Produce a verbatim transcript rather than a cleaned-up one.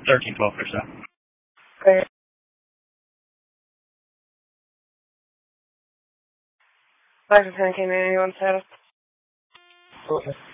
thirteen, twelve or so. Okay. five to ten came in, anyone status? Okay.